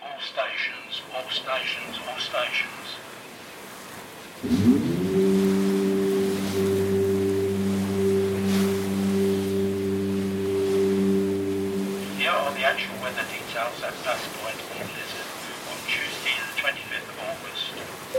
All stations, all stations, all stations. Here are the actual weather details at Dusk Point on Lizard on Tuesday the 25th of August.